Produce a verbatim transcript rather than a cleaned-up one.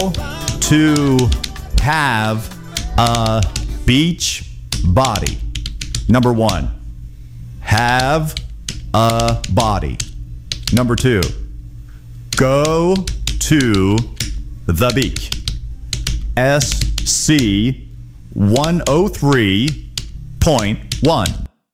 to have a beach body? Number one, have a body. Number two, go to the beach. S C one oh three point one.